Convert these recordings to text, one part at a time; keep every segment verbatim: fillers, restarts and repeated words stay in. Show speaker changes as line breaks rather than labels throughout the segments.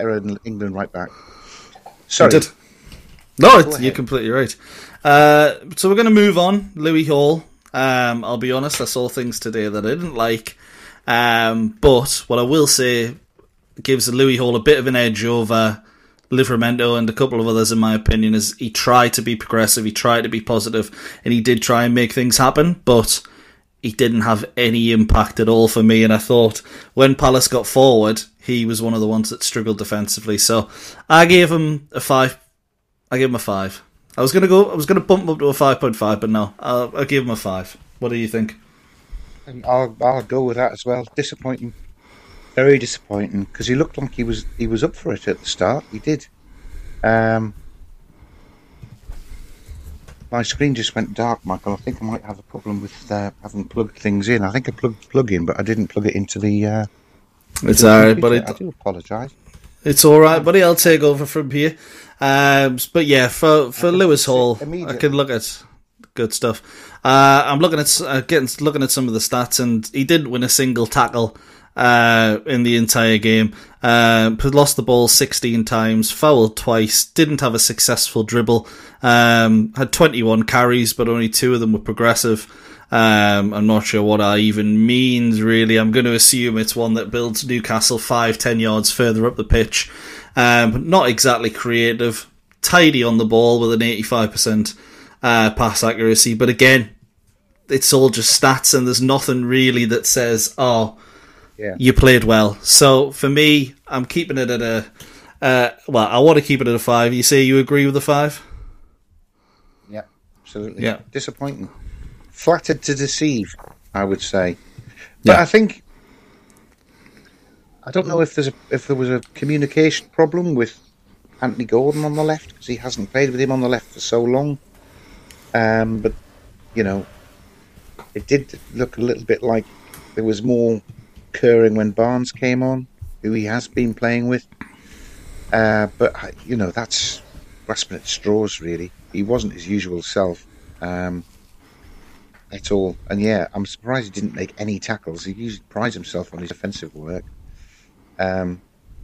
for an England right back. Sorry.
You did. No, it's, you're completely right. Uh, so we're going to move on. Louis Hall. Um, I'll be honest, I saw things today that I didn't like. Um, but what I will say gives Louis Hall a bit of an edge over Livramento and a couple of others, in my opinion, is he tried to be progressive, he tried to be positive, and he did try and make things happen, but he didn't have any impact at all for me. And I thought when Palace got forward, he was one of the ones that struggled defensively. So I gave him a five. I gave him a five. I was gonna go. I was gonna bump him up to a five point five, but no, I'll, I'll give him a five. What do you think?
I'll I'll go with that as well. Disappointing, very disappointing, because he looked like he was he was up for it at the start. He did. Um, my screen just went dark, Michael. I think I might have a problem with uh, having plugged things in. I think I plugged plug in, but I didn't plug it into the. Uh,
it's alright, buddy.
I do apologise.
It's alright, buddy. I'll take over from here. Um, but yeah, for for Lewis Hall, I can look at good stuff. Uh, I'm looking at uh, getting looking at some of the stats, and he didn't win a single tackle uh, in the entire game. Uh, lost the ball sixteen times, fouled twice, didn't have a successful dribble. Um, had twenty-one carries, but only two of them were progressive. Um, I'm not sure what that even means, really. I'm going to assume it's one that builds Newcastle five, ten yards further up the pitch. Um, not exactly creative, tidy on the ball with an eighty-five percent uh, pass accuracy. But again, it's all just stats, and there's nothing really that says, oh, yeah, you played well. So for me, I'm keeping it at a, uh, well, I want to keep it at a five. You say you agree with the five?
Yeah, absolutely.
Yeah.
Disappointing. Flattered to deceive, I would say. But yeah. I think, I don't know if there's a, if there was a communication problem with Anthony Gordon on the left, because he hasn't played with him on the left for so long. Um, but, you know, it did look a little bit like there was more occurring when Barnes came on, who he has been playing with. Uh, but, you know, that's grasping at straws, really. He wasn't his usual self. Um, at all. And yeah, I'm surprised he didn't make any tackles. He usually prides himself on his defensive work. Um,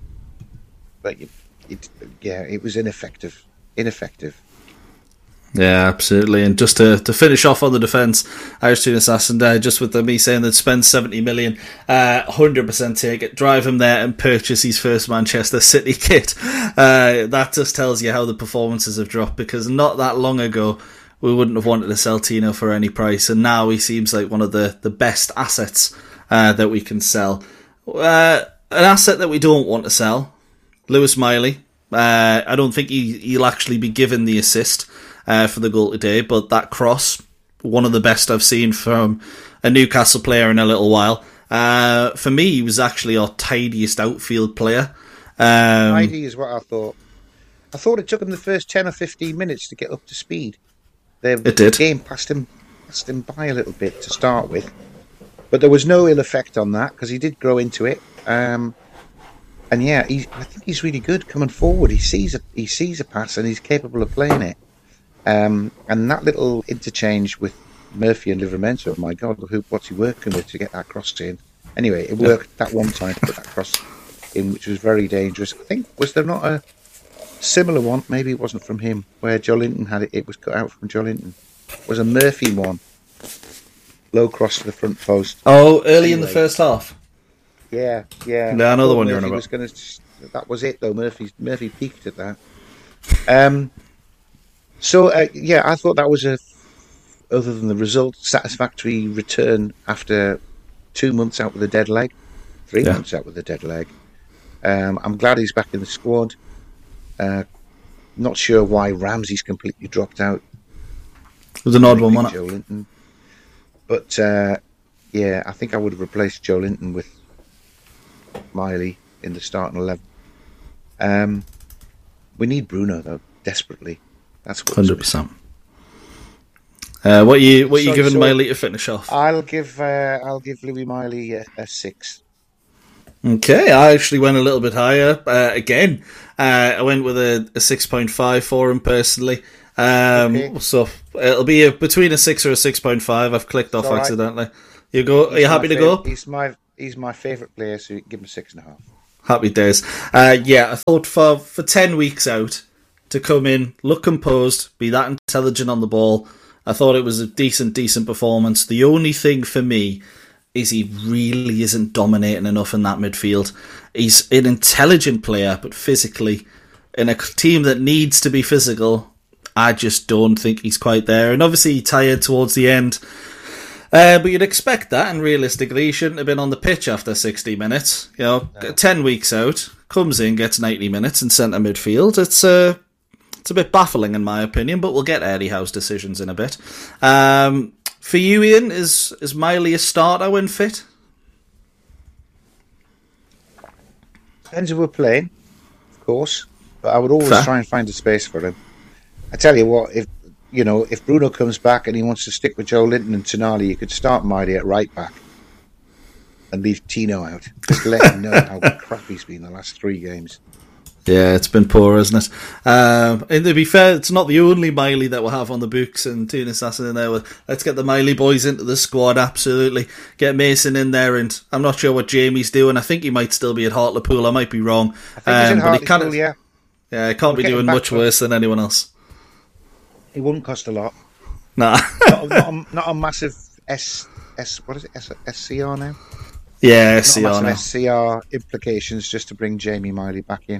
but it, it, yeah, it was ineffective. Ineffective.
Yeah, absolutely. And just to, to finish off on the defence, Irish Tune Assassin, uh, just with the, me saying that spend seventy million, uh, one hundred percent take it, drive him there and purchase his first Manchester City kit. Uh, that just tells you how the performances have dropped, because not that long ago, we wouldn't have wanted to sell Tino for any price, and now he seems like one of the, the best assets uh, that we can sell. Uh, an asset that we don't want to sell, Lewis Miley. Uh, I don't think he, he'll actually be given the assist uh, for the goal today, but that cross, one of the best I've seen from a Newcastle player in a little while. Uh, for me, he was actually our tidiest outfield player. Um,
Tidy is what I thought. I thought it took him the first ten or fifteen minutes to get up to speed. The
it did.
game passed him, passed him by a little bit to start with, but there was no ill effect on that, because he did grow into it. Um, and yeah, he, I think he's really good coming forward. He sees a, he sees a pass and he's capable of playing it. Um, and that little interchange with Murphy and Livramento, oh my God, who, what's he working with to get that cross in? Anyway, it worked yeah. that one time to put that cross in, which was very dangerous. I think, was there not a similar one? Maybe it wasn't from him, where Joe Linton had it. It was cut out from Joe Linton. It was a Murphy one, low cross to the front post.
Oh, early anyway. In the first half.
Yeah, yeah.
No, another one
Murphy
you're on about.
Was gonna, that was it, though. Murphy Murphy peaked at that. Um. So uh, yeah, I thought that was a, other than the result, satisfactory return after two months out with a dead leg, three yeah. months out with a dead leg. Um, I'm glad he's back in the squad. Uh, not sure why Ramsey's completely dropped out.
It was an odd one, wasn't it?
Joe Linton. But uh, yeah, I think I would have replaced Joe Linton with Miley in the starting eleven. Um, we need Bruno though, desperately. That's what
hundred percent. Uh, what you what so, you giving
so
Miley to finish off?
I'll give uh, I'll give Louis Miley a, a six.
Okay, I actually went a little bit higher. Uh, again, uh, I went with a, a six point five for him personally. Um, okay. So it'll be a, between a six or a six point five. I've clicked off accidentally. Right. You go? He's are you happy to
favorite,
go?
He's my he's my favourite player, so you give him a six and a half.
Happy days. Uh, yeah, I thought for, for ten weeks out, to come in, look composed, be that intelligent on the ball, I thought it was a decent, decent performance. The only thing for me is he really isn't dominating enough in that midfield. He's an intelligent player, but physically, in a team that needs to be physical, I just don't think he's quite there. And obviously he tired towards the end. Uh, but you'd expect that, and realistically he shouldn't have been on the pitch after sixty minutes. You know, no. ten weeks out, comes in, gets ninety minutes in centre midfield. It's uh, it's a bit baffling in my opinion, but we'll get Eddie Howe's decisions in a bit. Um, for you, Ian, is, is Miley a starter when fit?
Depends who we're playing, of course. But I would always
Fair.
try and find a space for him. I tell you what, if you know, if Bruno comes back and he wants to stick with Joe Linton and Tonali, you could start Miley at right back and leave Tino out. Just to let him know how crap he's been the last three games.
Yeah, it's been poor, isn't it? Um, and to be fair, it's not the only Miley that we'll have on the books, and Tuna Assassin in there. Let's get the Miley boys into the squad, absolutely. Get Mason in there, and I'm not sure what Jamie's doing. I think he might still be at Hartlepool. I might be wrong.
I think he's in
um, but he can't,
Hartlepool, yeah.
Yeah, he can't
We'll
be doing much
for...
worse than anyone else.
It wouldn't cost a lot.
Nah.
not, not, a, not a massive S, S, what is it, S, SCR now?
Yeah, S C R
not a
now.
S C R implications just to bring Jamie Miley back in.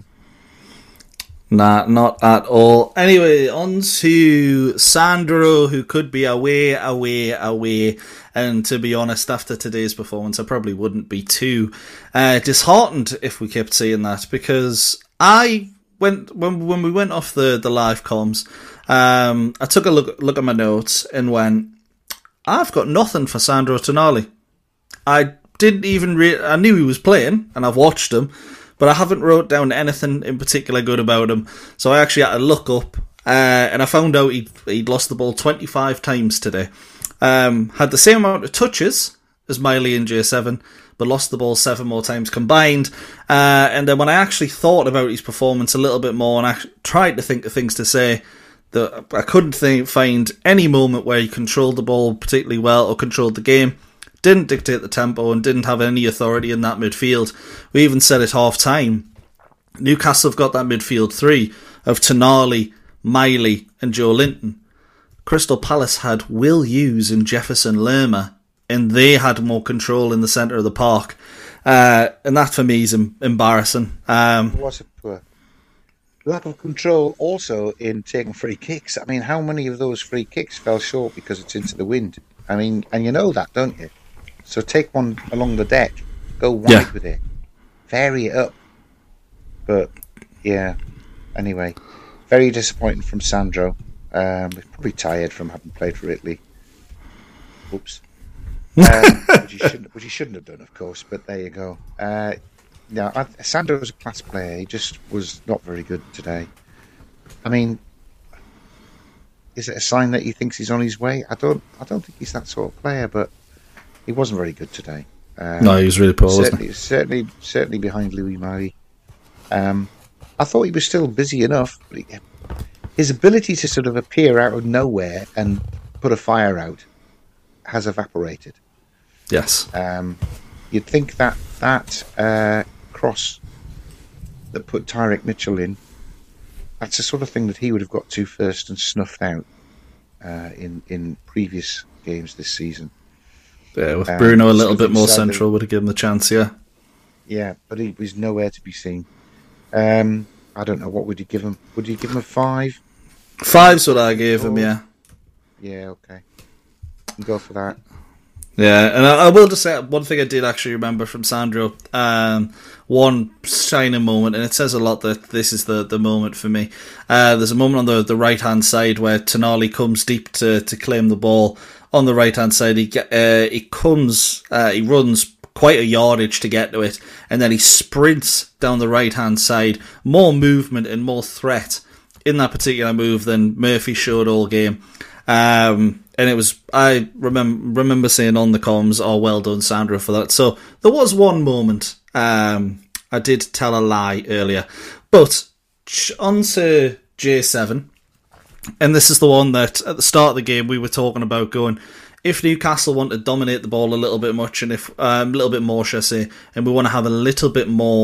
Nah, not at all. Anyway, on to Sandro, who could be away, away, away. And to be honest, after today's performance, I probably wouldn't be too uh, disheartened if we kept seeing that, because I went when when we went off the, the live comms, um, I took a look look at my notes and went, I've got nothing for Sandro Tonali. I didn't even re- I knew he was playing, and I've watched him, but I haven't wrote down anything in particular good about him. So I actually had to look up, uh, and I found out he'd, he'd lost the ball twenty-five times today. Um, had the same amount of touches as Miley in J seven, but lost the ball seven more times combined. Uh, and then when I actually thought about his performance a little bit more, and I tried to think of things to say, that I couldn't think, find any moment where he controlled the ball particularly well or controlled the game. Didn't dictate the tempo and didn't have any authority in that midfield. We even said at half time, Newcastle have got that midfield three of Tonali, Miley and Joe Linton. Crystal Palace had Will Hughes and Jefferson Lerma, and they had more control in the centre of the park. Uh, and that for me is em- embarrassing. Um,
it was a poor lack of control also in taking free kicks. I mean, how many of those free kicks fell short because it's into the wind? I mean, and you know that, don't you? So take one along the deck, go wide yeah. with it, vary it up. But, yeah, anyway, very disappointing from Sandro. Um, he's probably tired from having played for Italy. Oops. Um, which, he shouldn't, which he shouldn't have done, of course, but there you go. Uh, yeah, I, Sandro was a class player. He just was not very good today. I mean, is it a sign that he thinks he's on his way? I don't I don't think he's that sort of player, but he wasn't very good today. Um,
no, he was really poor,
certainly,
wasn't he?
Certainly, certainly behind Louis Miley. Um, I thought he was still busy enough, but he, his ability to sort of appear out of nowhere and put a fire out has evaporated.
Yes.
Um, you'd think that that uh, cross that put Tyrick Mitchell in, that's the sort of thing that he would have got to first and snuffed out uh, in, in previous games this season.
Yeah, with
um,
Bruno a little bit more central would have given him the chance, yeah.
Yeah, but he was nowhere to be seen. Um, I don't know, what would you give him? Would you give him a five?
Five's what I gave him, yeah.
Yeah, okay. Go for that.
Yeah, and I, I will just say one thing I did actually remember from Sandro, um, one shining moment, and it says a lot that this is the, the moment for me. Uh, there's a moment on the, the right-hand side where Tonali comes deep to, to claim the ball. On the right-hand side, he uh, he comes, uh, he runs quite a yardage to get to it, and then he sprints down the right-hand side. More movement and more threat in that particular move than Murphy showed all game. Um, and it was, I remember remember saying on the comms, oh, well done, Sandro, for that. So there was one moment, um, I did tell a lie earlier. But on to J seven, and this is the one that at the start of the game we were talking about going, if Newcastle want to dominate the ball a little bit much, and if um, a little bit more, should I say, and we want to have a little bit more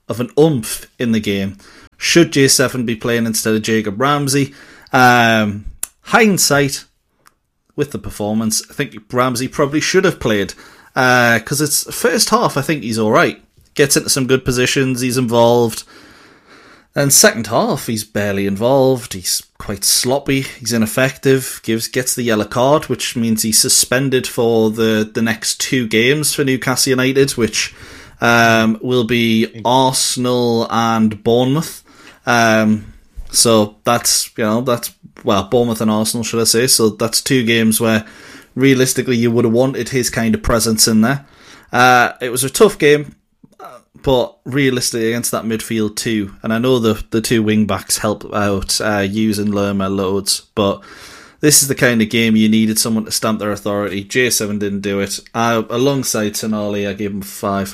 of an oomph in the game. Should J seven be playing instead of Jacob Ramsey? Um, hindsight, with the performance, I think Ramsey probably should have played. Because uh, it's first half, I think he's alright. Gets into some good positions, he's involved. And second half, he's barely involved. He's quite sloppy. He's ineffective. Gives gets the yellow card, which means he's suspended for the, the next two games for Newcastle United, which um, will be Arsenal and Bournemouth. Um, so that's you know that's well Bournemouth and Arsenal, should I say? So that's two games where realistically you would have wanted his kind of presence in there. Uh, it was a tough game. But realistically, against that midfield too, and I know the the two wing backs help out uh, Hughes and Lerma loads, but this is the kind of game you needed someone to stamp their authority. J seven didn't do it. I, alongside Tonali, I gave him five.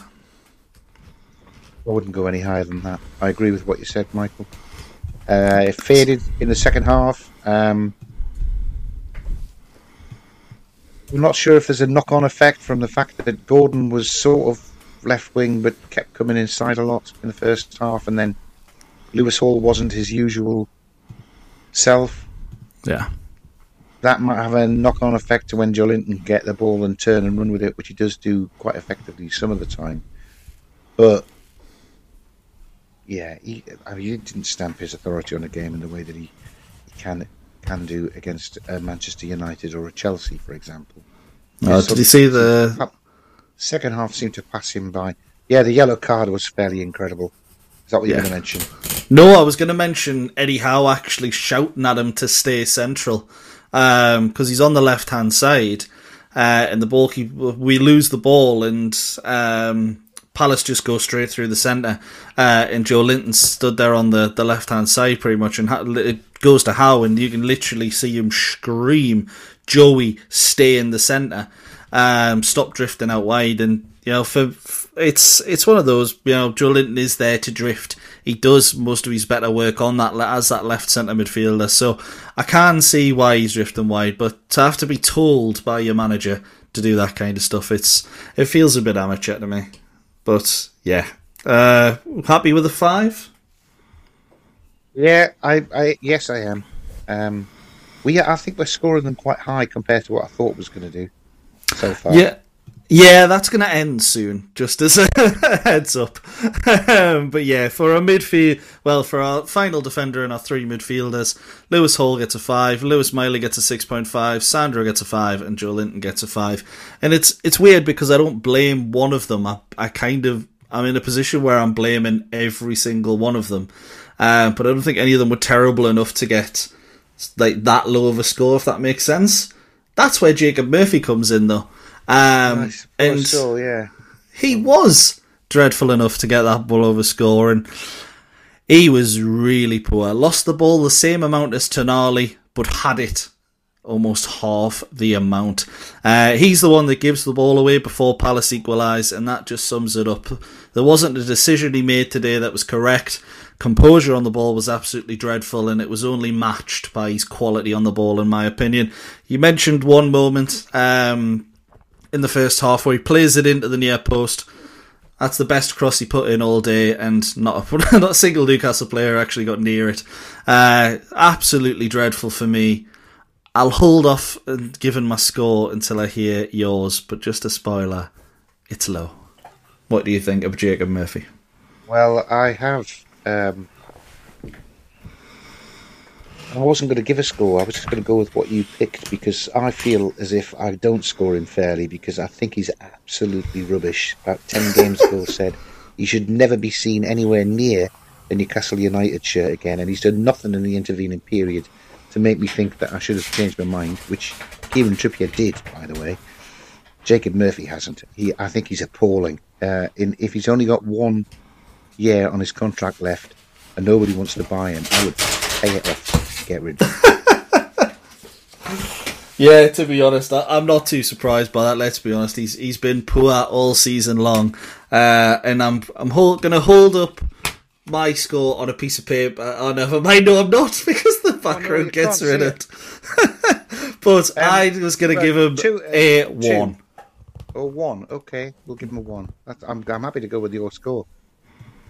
I wouldn't go any higher than that. I agree with what you said, Michael. Uh, it faded in the second half. Um, I'm not sure if there's a knock-on effect from the fact that Gordon was sort of left wing but kept coming inside a lot in the first half, and then Lewis Hall wasn't his usual self.
Yeah,
that might have a knock-on effect to when Joelinton get the ball and turn and run with it, which he does do quite effectively some of the time. But yeah, he, I mean, he didn't stamp his authority on the game in the way that he, he can can do against a Manchester United or a Chelsea, for example.
Oh, did you see the
second half seemed to pass him by? Yeah, the yellow card was fairly incredible. Is that what yeah. you were going to mention?
No, I was going to mention Eddie Howe actually shouting at him to stay central because um, he's on the left-hand side uh, and the ball keep, we lose the ball and um, Palace just go straight through the centre uh, and Joelinton stood there on the, the left-hand side pretty much, and it goes to Howe and you can literally see him scream, Joey, stay in the centre. Um, stop drifting out wide, and you know, for, for it's it's one of those. You know, Joelinton is there to drift. He does most of his better work on that as that left centre midfielder. So I can see why he's drifting wide, but to have to be told by your manager to do that kind of stuff, it's it feels a bit amateur to me. But yeah, uh, happy with a five.
Yeah, I, I yes, I am. Um, we I think we're scoring them quite high compared to what I thought was going to do. So far.
Yeah, yeah, that's going to end soon, just as a heads up. um, but yeah, for our midfield, well, for our final defender and our three midfielders, Lewis Hall gets a five, Lewis Miley gets a six point five, Sandro gets a five, and Joelinton gets a five. And it's it's weird because I don't blame one of them. I, I kind of, I'm in a position where I'm blaming every single one of them. Um, but I don't think any of them were terrible enough to get like that low of a score, if that makes sense. That's where Jacob Murphy comes in, though. Um, and
so, yeah.
He was dreadful enough to get that ball over score, and he was really poor. Lost the ball the same amount as Tonali, but had it almost half the amount. Uh, he's the one that gives the ball away before Palace equalise, and that just sums it up. There wasn't a decision he made today that was correct. Composure on the ball was absolutely dreadful, and it was only matched by his quality on the ball, in my opinion. You mentioned one moment um, in the first half where he plays it into the near post. That's the best cross he put in all day, and not a, not a single Newcastle player actually got near it. Uh, absolutely dreadful for me. I'll hold off and giving my score until I hear yours, but just a spoiler, it's low. What do you think of Jacob Murphy?
Well, I have... Um, I wasn't going to give a score. I was just going to go with what you picked because I feel as if I don't score him fairly because I think he's absolutely rubbish. About ten games ago said he should never be seen anywhere near the Newcastle United shirt again, and he's done nothing in the intervening period to make me think that I should have changed my mind, which Kieran Trippier did, by the way. Jacob Murphy hasn't. He, I think he's appalling. Uh, in, if he's only got one year on his contract left and nobody wants to buy him, I would pay it off to get rid of him.
Yeah, to be honest, I, I'm not too surprised by that. Let's be honest, he's he's been poor all season long, uh, and I'm I'm hold, going to hold up my score on a piece of paper. Oh, never mind. No, I'm not because the background oh, no, gets rid of it. But um, I was going to give him two, uh, a one.
Two. Oh, one. Okay, we'll give him a one. That's, I'm I'm happy to go with your score.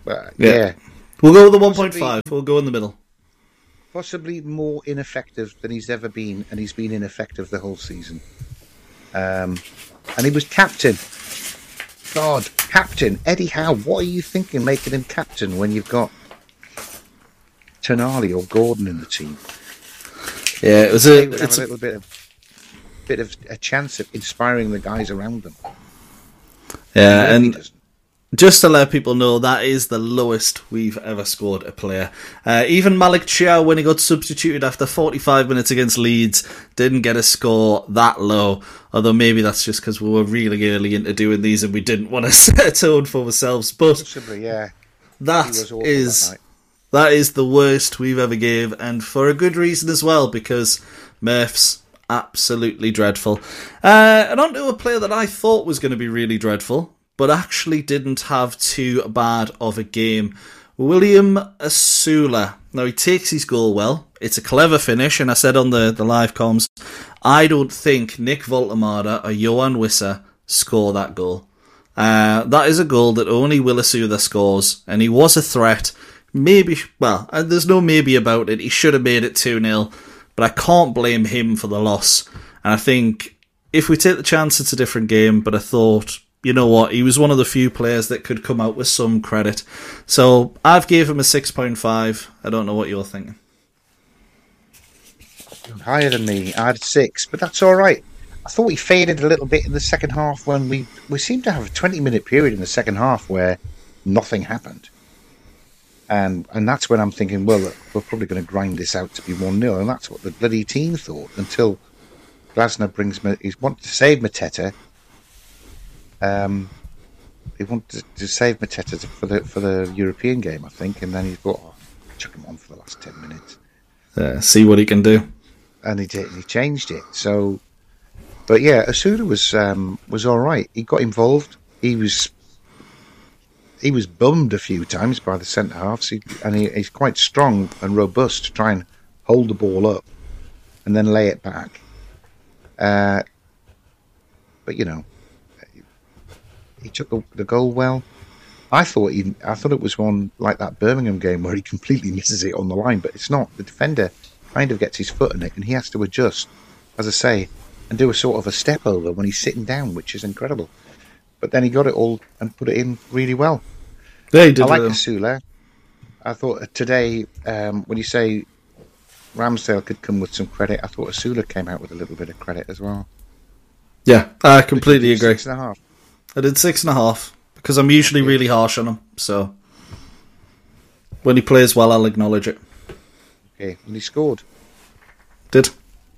But, yeah. yeah.
We'll go with the one point five. We'll go in the middle.
Possibly more ineffective than he's ever been, and he's been ineffective the whole season. Um, and he was captain. God, captain. Eddie Howe, what are you thinking making him captain when you've got Tonali or Gordon in the team?
Yeah, it was a,
it's a little bit of, bit of a chance of inspiring the guys around them.
Yeah, and... and just to let people know, that is the lowest we've ever scored a player. Uh, even Malik Chow, when he got substituted after forty-five minutes against Leeds, didn't get a score that low. Although maybe that's just because we were really early into doing these and we didn't want to set a tone for ourselves. But
Possibly, yeah.
that is that, that is the worst we've ever gave, and for a good reason as well, because Murph's absolutely dreadful. Uh, and on to a player that I thought was going to be really dreadful, but actually didn't have too bad of a game. William Asula. Now, he takes his goal well. It's a clever finish, and I said on the, the live comms, I don't think Nick Voltemada or Johan Wissa score that goal. Uh, that is a goal that only Will Asula scores, and he was a threat. Maybe, well, there's no maybe about it. He should have made it two nil, but I can't blame him for the loss. And I think if we take the chance, it's a different game, but I thought, you know what, he was one of the few players that could come out with some credit. So I've gave him a six point five. I don't know what you're thinking.
Higher than me. I had six, but that's all right. I thought he faded a little bit in the second half when we, we seemed to have a twenty-minute period in the second half where nothing happened. And and that's when I'm thinking, well, we're probably going to grind this out to be one nil, and that's what the bloody team thought until Glasner brings... He wanted to save Mateta. Um, he wanted to save Mateta for the for the European game, I think, and then he thought, oh, chuck him on for the last ten minutes.
Uh, see what he can do.
And he did. He changed it. So, but yeah, Asula was um, was all right. He got involved. He was he was bummed a few times by the centre halves, he, and he, he's quite strong and robust to try and hold the ball up and then lay it back. Uh, but you know. He took the, the goal well. I thought he, I thought it was one like that Birmingham game where he completely misses it on the line, but it's not. The defender kind of gets his foot in it, and he has to adjust, as I say, and do a sort of a step over when he's sitting down, which is incredible. But then he got it all and put it in really well.
Yeah, he did.
I like Asula. I thought today, um, when you say Ramsdale could come with some credit, I thought Asula came out with a little bit of credit as well.
Yeah, I completely agree.
Six and a half.
I did six and a half because I'm usually really harsh on him. So when he plays well, I'll acknowledge it.
Okay, and he scored.
Did.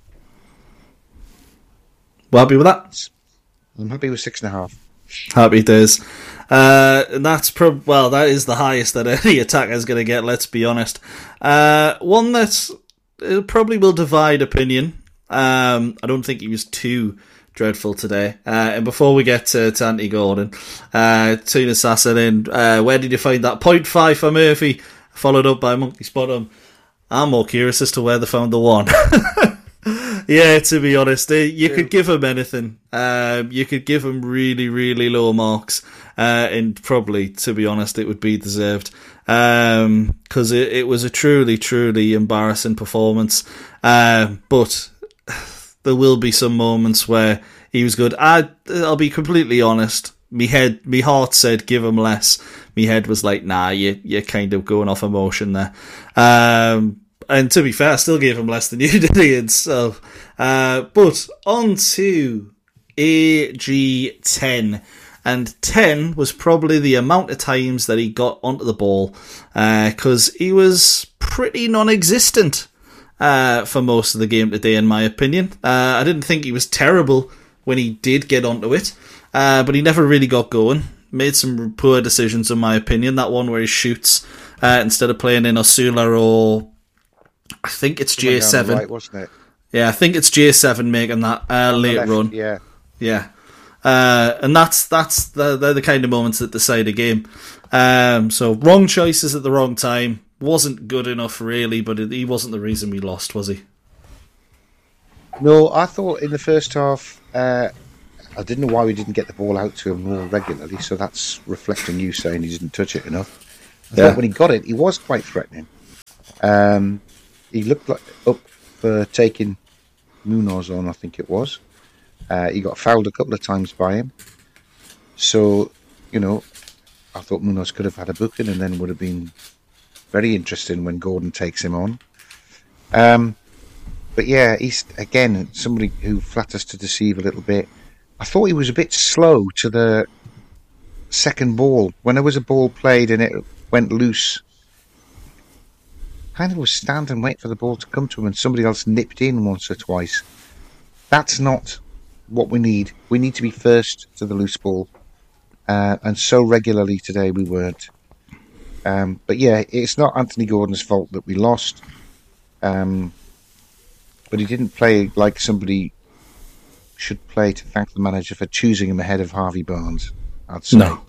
Well, happy with that?
I'm happy with six and a half.
Happy days. Uh, and that's prob- well, that is the highest that any attacker is going to get. Let's be honest. Uh, one that probably will divide opinion. Um, I don't think he was too dreadful today. Uh, and before we get to, to Anthony Gordon, uh, Tuna Sasser in, uh, where did you find that point five for Murphy? Followed up by Monkey Spottum. I'm more curious as to where they found the one. Yeah, to be honest, you could give him anything. Um, you could give him really, really low marks. Uh, and probably, to be honest, it would be deserved. Because um, it, it was a truly, truly embarrassing performance. Uh, but there will be some moments where he was good. I, I'll be completely honest. Me head, me heart said give him less. Me head was like, nah, you, you're kind of going off emotion there. Um, and to be fair, I still gave him less than you did, Ian. So, uh, but on to A G ten. And ten was probably the amount of times that he got onto the ball, because uh, he was pretty non-existent uh, for most of the game today, in my opinion. Uh, I didn't think he was terrible when he did get onto it, uh, but he never really got going. Made some poor decisions, in my opinion. That one where he shoots uh, instead of playing in Asula, or I think it's J seven.
Right, wasn't it?
Yeah, I think it's J seven making that uh, late
left,
run.
Yeah,
yeah. Uh, and that's that's the, they're the kind of moments that decide a game. Um, so wrong choices at the wrong time. Wasn't good enough, really, but it, he wasn't the reason we lost, was he?
No, I thought in the first half, uh, I didn't know why we didn't get the ball out to him more regularly, so that's reflecting you saying he didn't touch it enough. I yeah. thought when he got it, he was quite threatening. Um, he looked like up for taking Munoz on, I think it was. Uh, he got fouled a couple of times by him. So, you know, I thought Munoz could have had a booking and then would have been very interesting when Gordon takes him on. Um, but yeah, he's, again, somebody who flatters to deceive a little bit. I thought he was a bit slow to the second ball. When there was a ball played and it went loose, kind of was stand and wait for the ball to come to him and somebody else nipped in once or twice. That's not what we need. We need to be first to the loose ball. Uh, and so regularly today we weren't. Um, but yeah, it's not Anthony Gordon's fault that we lost. Um, but he didn't play like somebody should play to thank the manager for choosing him ahead of Harvey Barnes, I'd say.
No.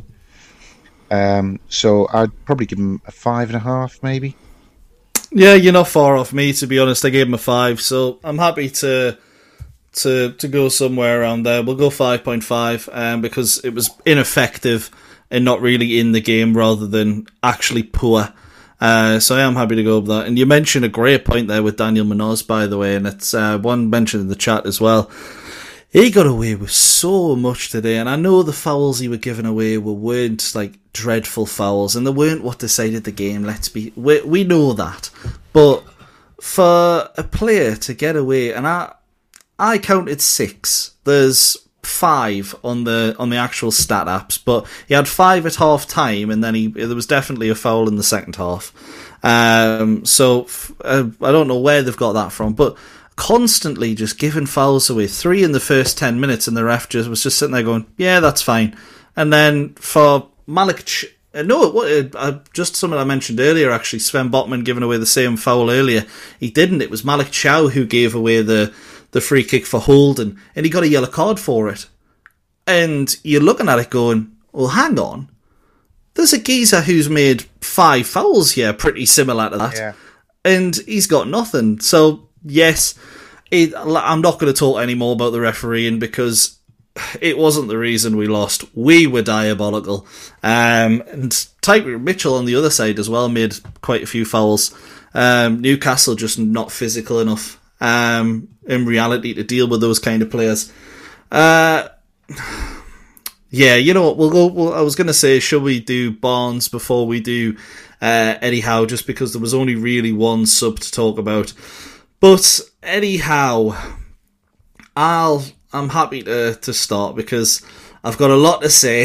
Um, so I'd probably give him a five and a half, maybe.
Yeah, you're not far off me, to be honest. I gave him a five, so I'm happy to... To, to go somewhere around there. We'll go five point five um, because it was ineffective and not really in the game rather than actually poor. Uh, so I am happy to go with that. And you mentioned a great point there with Daniel Munoz, by the way, and it's uh, one mentioned in the chat as well. He got away with so much today, and I know the fouls he were giving away were, weren't like dreadful fouls, and they weren't what decided the game. Let's be, we, we know that. But for a player to get away, and I... I counted six. There's five on the on the actual stat apps, but he had five at half time, and then he there was definitely a foul in the second half. Um, so uh, I don't know where they've got that from, but constantly just giving fouls away. Three in the first ten minutes, and the ref just was just sitting there going, "Yeah, that's fine." And then for Malik, Ch- uh, no, it was uh, just something I mentioned earlier. Actually, Sven Botman giving away the same foul earlier. He didn't. It was Malik Chow who gave away the. the free kick for Holden, and he got a yellow card for it. And you're looking at it going, well, hang on. There's a geezer who's made five fouls here, pretty similar to that. Yeah. And he's got nothing. So, yes, it, I'm not going to talk any more about the refereeing because it wasn't the reason we lost. We were diabolical. Um, and Tyreek Mitchell on the other side as well made quite a few fouls. Um, Newcastle just not physical enough. Um, in reality, to deal with those kind of players. Uh, yeah, you know what? We'll go. We'll, I was going to say, should we do Barnes before we do uh, Eddie Howe? Just because there was only really one sub to talk about. But Eddie Howe, I'll. I'm happy to to start because I've got a lot to say.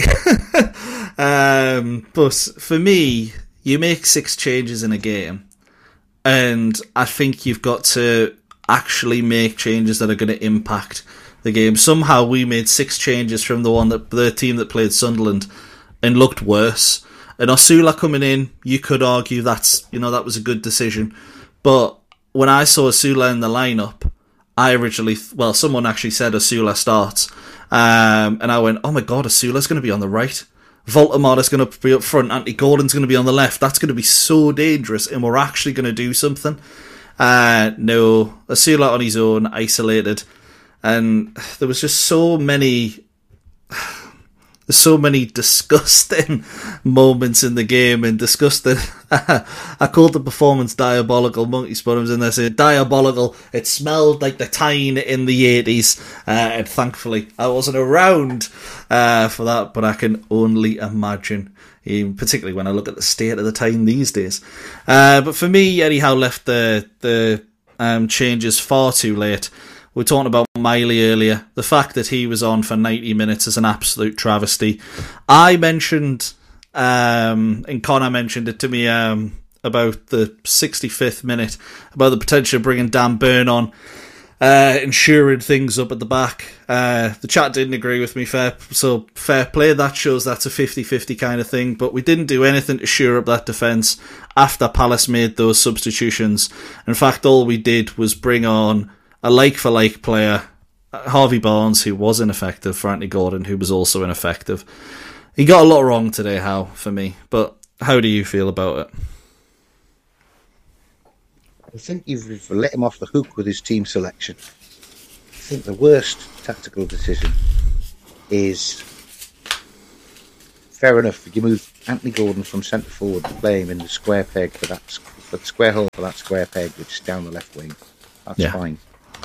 um, but for me, you make six changes in a game, and I think you've got to actually make changes that are going to impact the game. Somehow we made six changes from the one that the team that played Sunderland and looked worse. And Osula coming in, you could argue that's, you know, that was a good decision. But when I saw Osula in the lineup, I originally, well, someone actually said Osula starts, um, and I went, oh my god, Osula's going to be on the right. Voldemort going to be up front. Anthony Gordon's going to be on the left. That's going to be so dangerous, and we're actually going to do something. Uh, no, Osula on his own, isolated, and there was just so many, there's so many disgusting moments in the game, and disgusting. I called the performance diabolical. Monkey Spun was in there saying diabolical. It smelled like the Tyne in the eighties, uh, and thankfully I wasn't around uh, for that, but I can only imagine. Particularly when I look at the state of the Tyne these days. Uh, but for me, Eddie Howe left the the um, changes far too late. We were talking about Miley earlier. The fact that he was on for ninety minutes is an absolute travesty. I mentioned, um, and Connor mentioned it to me um, about the sixty-fifth minute, about the potential of bringing Dan Burn on. Uh, ensuring things up at the back. Uh, the chat didn't agree with me, fair, so fair play. That shows that's a fifty-fifty kind of thing, but we didn't do anything to shore up that defence after Palace made those substitutions. In fact, all we did was bring on a like-for-like player, Harvey Barnes, who was ineffective, for Anthony Gordon, who was also ineffective. He got a lot wrong today, Howe, for me, but how do you feel about it?
I think you've let him off the hook with his team selection. I think the worst tactical decision is fair enough. You move Anthony Gordon from centre forward to play him in the square peg for that for the square hole for that square peg, which is down the left wing. That's yeah. fine.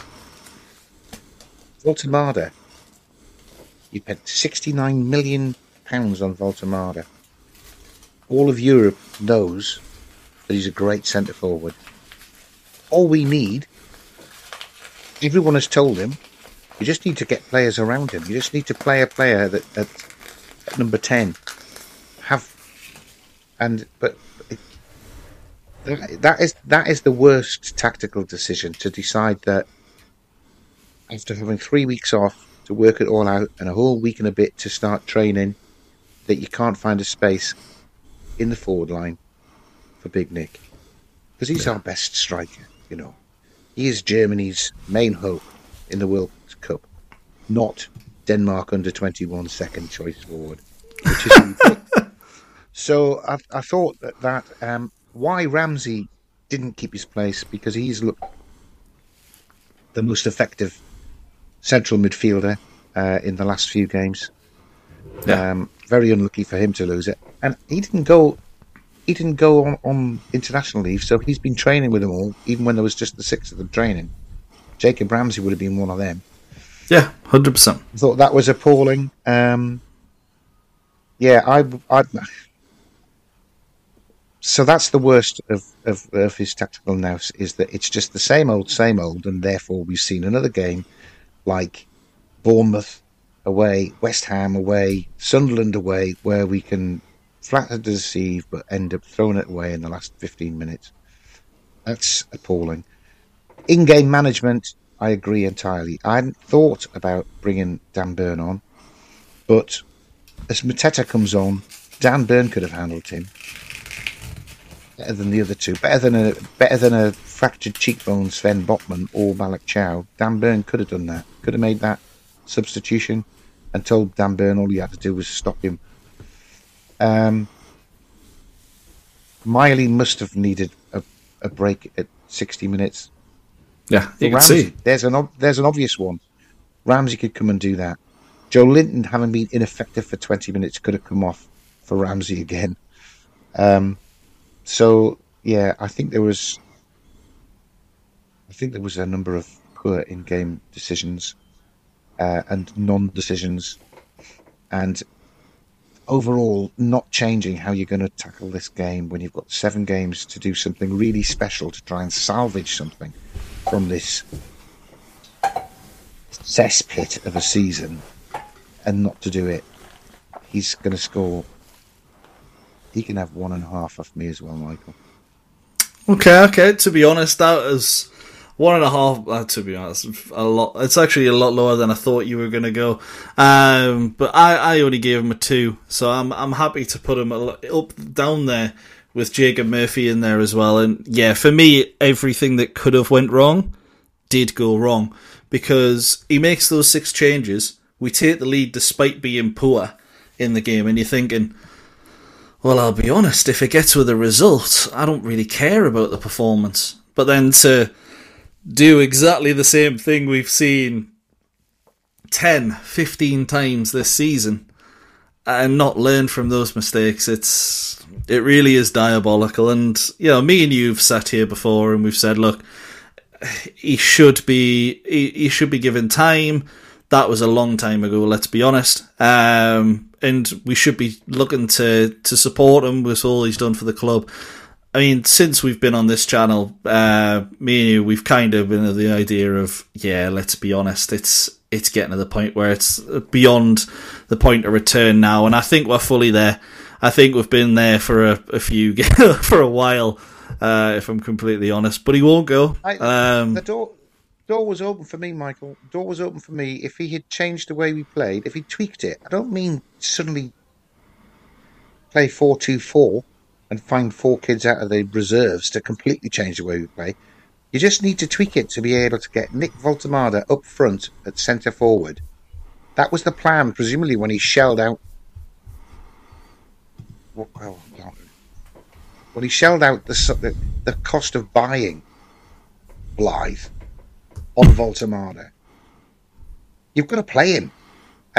Voltemada, you paid sixty-nine million pounds on Voltemada. All of Europe knows that he's a great centre forward. All we need, everyone has told him, you just need to get players around him. You just need to play a player that at, at number ten have, and but it, that is that is the worst tactical decision, to decide that after having three weeks off to work it all out and a whole week and a bit to start training, that you can't find a space in the forward line for Big Nick, because he's yeah. our best striker. You know, he is Germany's main hope in the World Cup, not Denmark under twenty-one second choice forward. Which is so I, I thought that, that um, why Ramsey didn't keep his place, because he's looked the most effective central midfielder uh, in the last few games. Yeah. Um, very unlucky for him to lose it, and he didn't go. He didn't go on, on international leave, so he's been training with them all, even when there was just the six of them training. Jacob Ramsey would have been one of them.
Yeah, one hundred percent.
I thought that was appalling. Um, yeah, I, I. So that's the worst of, of, of his tactical nous, is that it's just the same old, same old, and therefore we've seen another game like Bournemouth away, West Ham away, Sunderland away, where we can flatter to deceive but end up throwing it away in the last fifteen minutes. That's appalling. In-game management, I agree entirely. I hadn't thought about bringing Dan Burn on, but as Mateta comes on, Dan Burn could have handled him better than the other two. Better than a better than a fractured cheekbone Sven Botman or Malik Chow. Dan Burn could have done that. Could have made that substitution and told Dan Burn all he had to do was stop him. Um, Miley must have needed a, a break at sixty minutes.
Yeah, you
can
see.
There's an there's an obvious one. Ramsey could come and do that. Joe Linton, having been ineffective for twenty minutes, could have come off for Ramsey again. Um, so yeah, I think there was, I think there was a number of poor in-game decisions uh, and non-decisions, and overall not changing how you're going to tackle this game when you've got seven games to do something really special to try and salvage something from this cesspit of a season, and not to do it. He's going to score. He can have one and a half off me as well, Michael.
Okay, okay. To be honest, that was one and a half. Uh, to be honest, a lot. It's actually a lot lower than I thought you were going to go. Um, but I, I only gave him a two, so I'm I'm happy to put him up down there with Jacob Murphy in there as well. And yeah, for me, everything that could have went wrong did go wrong, because he makes those six changes. We take the lead despite being poor in the game, and you're thinking, well, I'll be honest, if it gets with a result, I don't really care about the performance. But then to do exactly the same thing we've seen ten, fifteen times this season and not learn from those mistakes, it's it really is diabolical. And, you know, me and you have sat here before and we've said, look, he should be he, he should be given time. That was a long time ago, let's be honest. Um, and we should be looking to, to support him with all he's done for the club. I mean, since we've been on this channel, uh, me and you, we've kind of been of the idea of, yeah, let's be honest, it's it's getting to the point where it's beyond the point of return now. And I think we're fully there. I think we've been there for a, a few, for a while, uh, if I'm completely honest. But he won't go.
I,
um,
the door... door was open for me, Michael. Door was open for me. If he had changed the way we played, if he tweaked it, I don't mean suddenly play four two four and find four kids out of the reserves to completely change the way we play. You just need to tweak it to be able to get Nick Voltemada up front at centre forward. That was the plan, presumably, when he shelled out. Oh, God. When he shelled out the, the, the cost of buying Blythe on Voltemada. You've got to play him.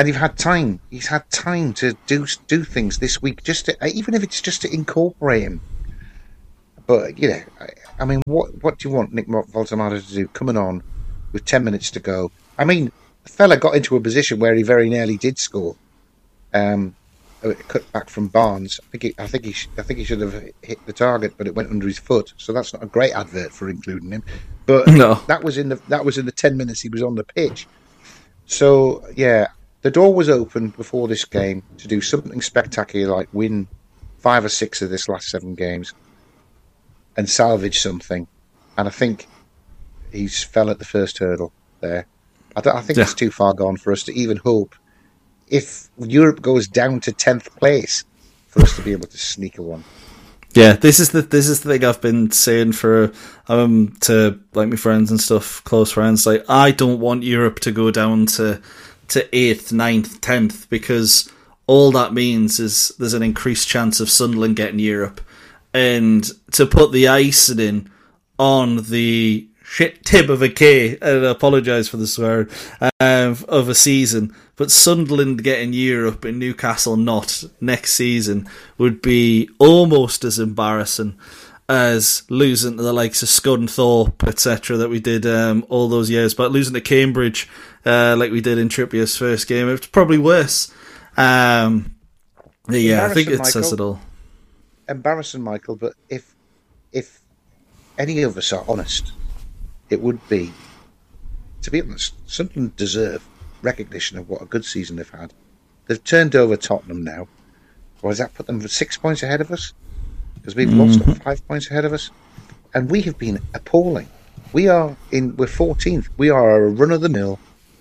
And you've had time. He's had time to do do things this week, just to, even if it's just to incorporate him. But you know, I, I mean, what what do you want Nick Voltemade to do? Coming on with ten minutes to go. I mean, the fella got into a position where he very nearly did score. Um, cut back from Barnes. I think he, I think he, I think he should have hit the target, but it went under his foot. So that's not a great advert for including him. But no. that was in the that was in the ten minutes he was on the pitch. So yeah, the door was open before this game to do something spectacular, like win five or six of this last seven games and salvage something. And I think he's fell at the first hurdle there. I, don't, I think yeah. it's too far gone for us to even hope, if Europe goes down to tenth place, for us to be able to sneak a one.
Yeah, this is the this is the thing I've been saying for um to like my friends and stuff, close friends. Like, I don't want Europe to go down to to eighth, ninth, tenth, because all that means is there's an increased chance of Sunderland getting Europe, and to put the icing in on the shit tip of a K, and I apologise for the swearing, uh, of a season, but Sunderland getting Europe and Newcastle not next season would be almost as embarrassing as losing to the likes of Scunthorpe, et cetera, that we did um, all those years. But losing to Cambridge, uh, like we did in Trippier's first game, it's probably worse. Um, yeah, I think it Michael. says it all.
Embarrassing, Michael, but if if any of us are honest, it would be, to be honest, Sunderland deserve recognition of what a good season they've had. They've turned over Tottenham now. Or does that put them six points ahead of us? Because we've mm-hmm. lost five points ahead of us. And we have been appalling. We are in, we're fourteenth. We are a run-of-the-mill,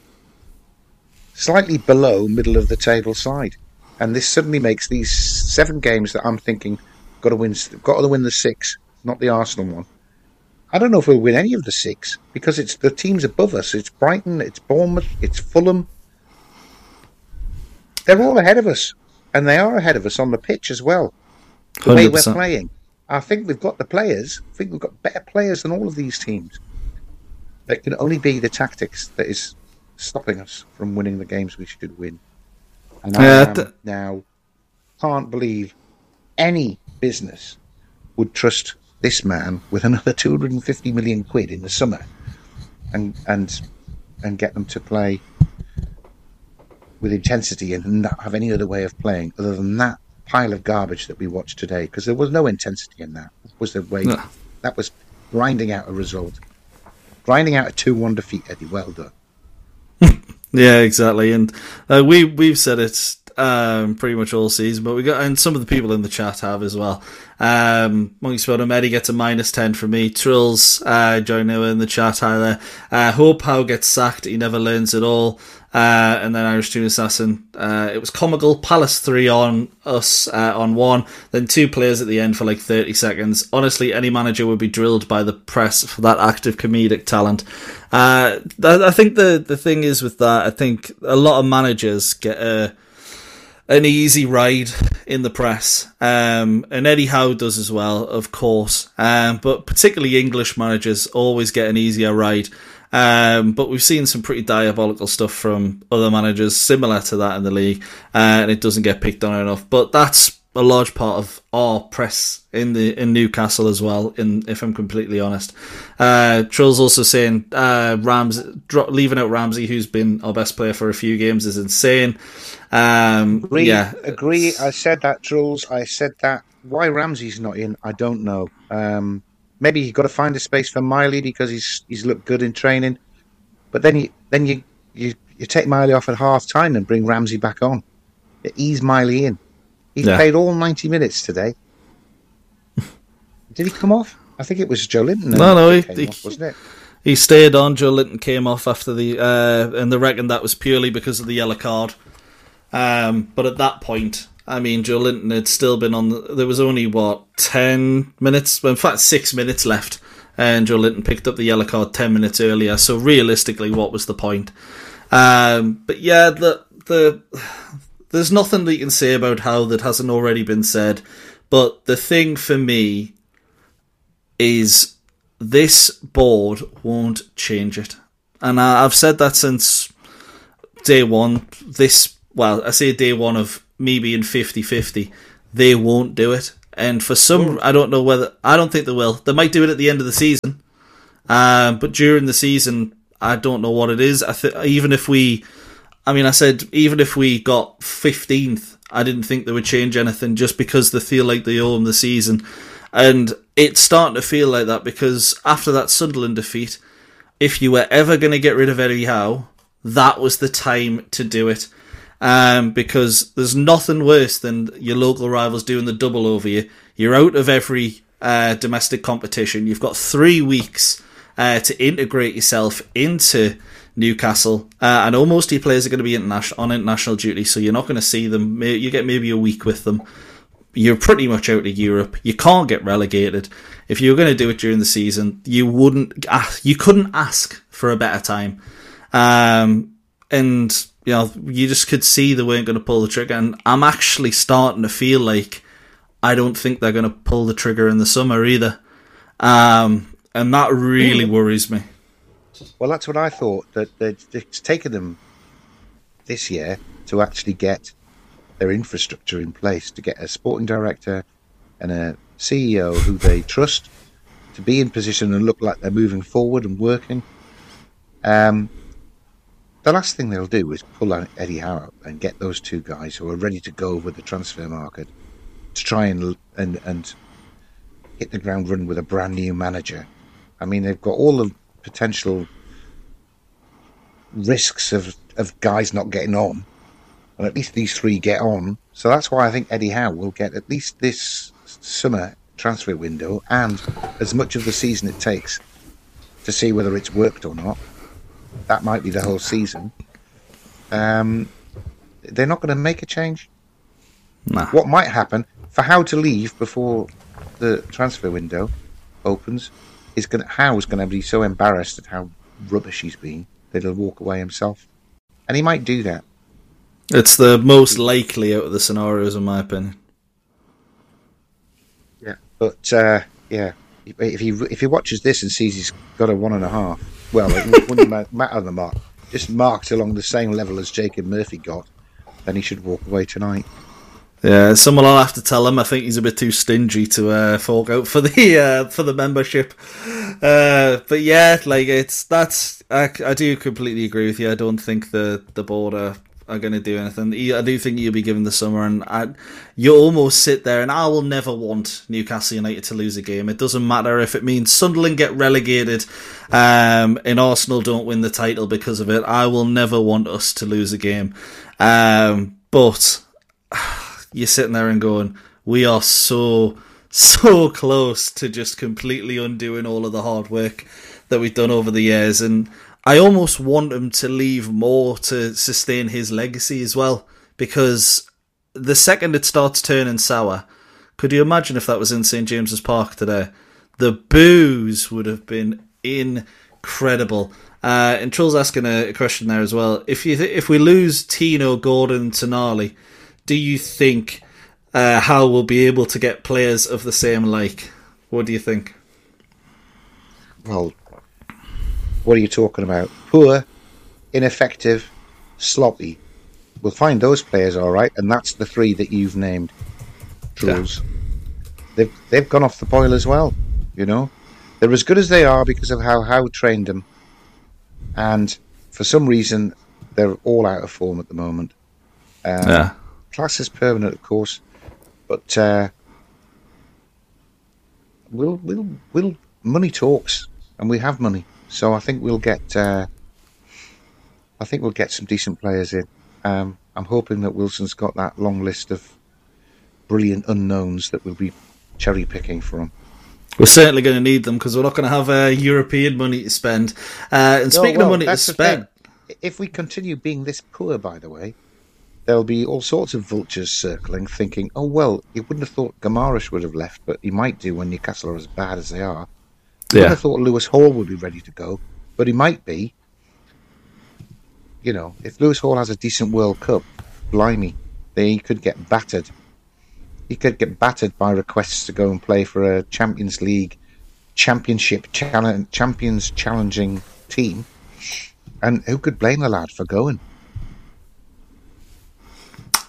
slightly below middle of the table side. And this suddenly makes these seven games that I'm thinking, got to win, got to win the six, not the Arsenal one. I don't know if we'll win any of the six, because it's the teams above us. It's Brighton, it's Bournemouth, it's Fulham. They're all ahead of us, and they are ahead of us on the pitch as well. The way we're playing. I think we've got the players. I think we've got better players than all of these teams. It can only be the tactics that is stopping us from winning the games we should win. And I yeah, th- now can't believe any business would trust this man with another two hundred fifty million quid in the summer and and and get them to play with intensity and not have any other way of playing other than that pile of garbage that we watched today, because there was no intensity in that. That was the way no. that was grinding out a result, grinding out a two one defeat. Eddie, well done.
Yeah, exactly. And uh, we we've said it um, pretty much all season, but we got, and some of the people in the chat have as well. Um, Monkey Spot and Eddie gets a minus ten from me. Trills uh, joining in the chat. Hi there. Uh, Hope Howe gets sacked. He never learns at all. Uh, and then Irish Tune Assassin. Uh, it was comical. Palace three on us uh, on one. Then two players at the end for like thirty seconds. Honestly, any manager would be drilled by the press for that active comedic talent. Uh, I think the the thing is with that, I think a lot of managers get a an easy ride in the press, um, and Eddie Howe does as well, of course. Um, but particularly English managers always get an easier ride. Um, but we've seen some pretty diabolical stuff from other managers similar to that in the league, uh, and it doesn't get picked on enough. But that's a large part of our press in the in Newcastle as well, in if I'm completely honest. Uh, Trill's also saying uh, Rams dro- leaving out Ramsey, who's been our best player for a few games, is insane. Um,
agree,
yeah,
agree. I said that, Trolls. I said that. Why Ramsey's not in, I don't know. Um, maybe you've got to find a space for Miley because he's he's looked good in training. But then you then you you, you take Miley off at half time and bring Ramsey back on. Ease Miley in. He yeah. played all ninety minutes today. Did he come off? I think it was Joe Linton.
No, no, he, he,
off, wasn't it?
He stayed on. Joe Linton came off after the, uh, and they reckon that was purely because of the yellow card. Um, but at that point, I mean, Joe Linton had still been on. The, there was only what ten minutes, well, in fact, six minutes left, and Joe Linton picked up the yellow card ten minutes earlier. So realistically, what was the point? Um, but yeah, the the. There's nothing that you can say about how that hasn't already been said, but the thing for me is this board won't change it. And I, I've said that since day one. This well, I say day one of me being fifty-fifty, they won't do it. And for some, I don't know whether, I don't think they will. They might do it at the end of the season. Um, but during the season, I don't know what it is. I th- even if we, I mean, I said, even if we got fifteenth, I didn't think they would change anything just because they feel like they owe them the season. And it's starting to feel like that because after that Sunderland defeat, if you were ever going to get rid of Eddie Howe, that was the time to do it. Um, because there's nothing worse than your local rivals doing the double over you. You're out of every uh, domestic competition. You've got three weeks uh, to integrate yourself into Newcastle. Uh, I know most of your players are going to be international, on international duty, so you're not going to see them. You get maybe a week with them. You're pretty much out of Europe. You can't get relegated. If you were going to do it during the season, you wouldn't. You couldn't ask for a better time. Um, and you know, you just could see they weren't going to pull the trigger. And I'm actually starting to feel like I don't think they're going to pull the trigger in the summer either. Um, and that really worries me.
Well, that's what I thought. That it's taken them this year to actually get their infrastructure in place, to get a sporting director and a C E O who they trust to be in position and look like they're moving forward and working. Um, the last thing they'll do is pull out Eddie Howe out and get those two guys who are ready to go with the transfer market to try and and and hit the ground running with a brand new manager. I mean, they've got all the potential risks of, of guys not getting on, and at least these three get on. So that's why I think Eddie Howe will get at least this summer transfer window and as much of the season it takes to see whether it's worked or not. That might be the whole season. Um, they're not going to make a change.
Nah.
What might happen for Howe to leave before the transfer window opens is going to, Howe's going to be so embarrassed at how rubbish he's been that he'll walk away himself, and he might do that.
It's the most likely out of the scenarios, in my opinion.
Yeah, but uh, yeah, if he if he watches this and sees he's got a one and a half, well, it wouldn't matter the mark, just marked along the same level as Jacob Murphy got, then he should walk away tonight.
Yeah, someone will have to tell him. I think he's a bit too stingy to uh, fork out for the uh, for the membership. Uh, but yeah, like it's that's I, I do completely agree with you. I don't think the the board are, are going to do anything. I do think you'll be given the summer, and I, you almost sit there. And I will never want Newcastle United to lose a game. It doesn't matter if it means Sunderland get relegated, um, and Arsenal don't win the title because of it. I will never want us to lose a game. Um, but you're sitting there and going, we are so, so close to just completely undoing all of the hard work that we've done over the years. And I almost want him to leave more to sustain his legacy as well. Because the second it starts turning sour, could you imagine if that was in St James's Park today? The boos would have been incredible. Uh, and Troll's asking a, a question there as well. If you th- if we lose Tino, Gordon, and Tonali, do you think uh, Howe will be able to get players of the same like? What do you think?
Well, what are you talking about? Poor, ineffective, sloppy. We'll find those players all right, and that's the three that you've named. Trolls. Yeah. They've they've gone off the boil as well. You know, they're as good as they are because of how Howe trained them, and for some reason they're all out of form at the moment. Um, yeah. Class is permanent, of course, but uh, we'll we'll we'll money talks, and we have money, so I think we'll get uh, I think we'll get some decent players in. Um, I'm hoping that Wilson's got that long list of brilliant unknowns that we'll be cherry picking from.
We're certainly going to need them because we're not going to have uh, European money to spend. Uh, and no, speaking well, of money to spend,
if we continue being this poor, by the way, there'll be all sorts of vultures circling, thinking, oh, well, you wouldn't have thought Gamarish would have left, but he might do when Newcastle are as bad as they are. You yeah. wouldn't have thought Lewis Hall would be ready to go, but he might be. You know, if Lewis Hall has a decent World Cup, blimey, then he could get battered. He could get battered by requests to go and play for a Champions League, Championship, challenge, Champions challenging team. And who could blame the lad for going?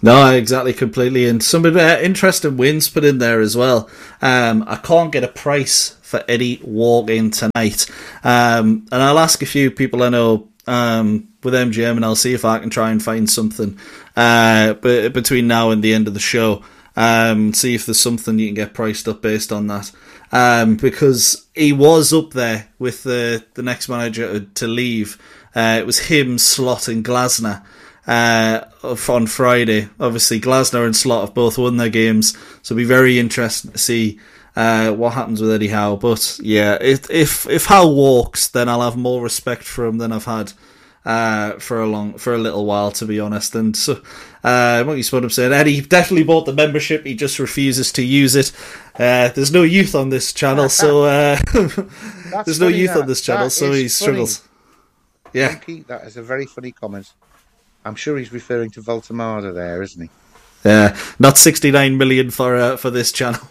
No, exactly, completely. And some uh, interesting wins put in there as well. Um, I can't get a price for Eddie walk-in tonight. Um, and I'll ask a few people I know um, with M G M, and I'll see if I can try and find something uh, b- between now and the end of the show. Um, see if there's something you can get priced up based on that. Um, because he was up there with the, the next manager to leave. Uh, it was him, Slot, and Glasner. Uh, on Friday. Obviously, Glasner and Slot have both won their games, so it'll be very interesting to see uh, what happens with Eddie Howe. But yeah, if if if Howe walks, then I'll have more respect for him than I've had uh, for a long for a little while, to be honest. And so, uh, what you spot him saying, Eddie definitely bought the membership. He just refuses to use it. Uh, there's no youth on this channel, so uh, there's no youth
that.
on this channel,
that
so he struggles.
Funny.
Yeah,
Monkey, that is a very funny comment. I'm sure he's referring to Voltamada there, isn't he?
Yeah, not sixty-nine million for uh, for this channel.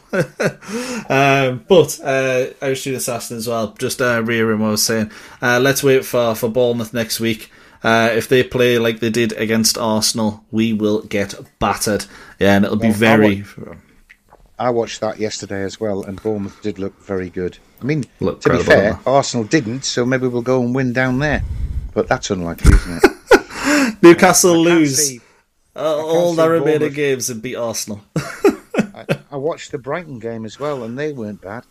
um, but uh, Irish Student Assassin as well, just uh, rearing what I was saying. Uh, let's wait for, for Bournemouth next week. Uh, if they play like they did against Arsenal, we will get battered. Yeah, and it'll well, be very...
I, wa- I watched that yesterday as well, and Bournemouth did look very good. I mean,
look
to be fair, Arsenal didn't, so maybe we'll go and win down there. But that's unlikely, isn't it?
Newcastle lose
see,
uh, all their remaining games and beat Arsenal.
I, I watched the Brighton game as well, and they weren't bad.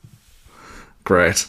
Great.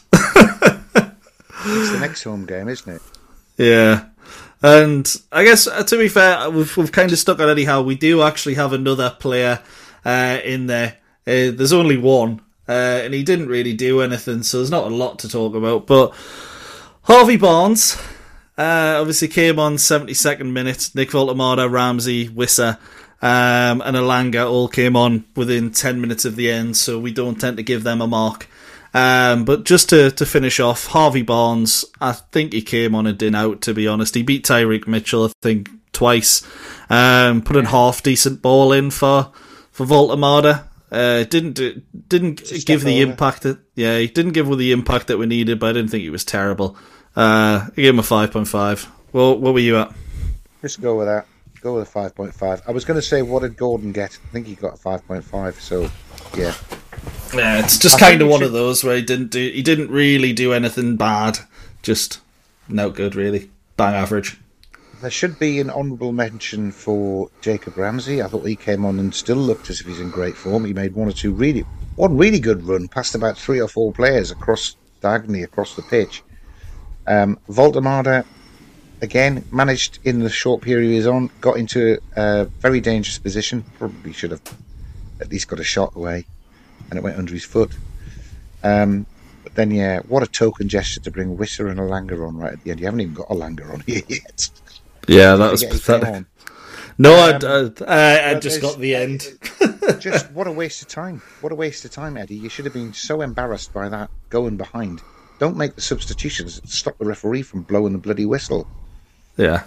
It's the next home game, isn't it?
Yeah. And I guess, uh, to be fair, we've, we've kind of stuck on Eddie Howe. We do actually have another player uh, in there. Uh, there's only one, uh, and he didn't really do anything, so there's not a lot to talk about. But Harvey Barnes... Uh, obviously came on seventy-second minute. Nick Voltamada, Ramsey, Wissa, um, and Alanga all came on within ten minutes of the end, so we don't tend to give them a mark. Um, but just to, to finish off, Harvey Barnes, I think he came on and didn't out, to be honest. He beat Tyreek Mitchell, I think, twice. Um, put a half decent ball in for for Voltamada. Uh, didn't didn't give the over. impact that yeah he didn't give the impact that we needed, but I didn't think he was terrible. Uh, I gave him a five point five. Well, what were you at?
Just go with that. Go with a five point five. I was going to say, what did Gordon get? I think he got a five point five, so, yeah.
Yeah, it's just kind of one should... of those where he didn't do, he didn't really do anything bad. Just no good, really. Bang average.
There should be an honourable mention for Jacob Ramsey. I thought he came on and still looked as if he's in great form. He made one or two really, one really good run, past about three or four players across diagonally across the pitch. Um, Voltamada, again, managed in the short period he was on, got into a very dangerous position, probably should have at least got a shot away, and it went under his foot. Um, but then, yeah, what a token gesture to bring Wissa and Alanga on right at the end. You haven't even got Alanga on here yet.
Yeah, that was pathetic. No, um, I, I, I just got the end.
Just, what a waste of time. What a waste of time, Eddie. You should have been so embarrassed by that going behind. Don't make the substitutions. Stop the referee from blowing the bloody whistle.
Yeah.